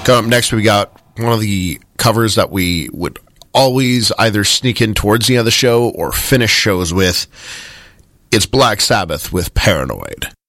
Coming up next, we got one of the covers that we would always either sneak in towards the end of the show or finish shows with. It's Black Sabbath with Paranoid.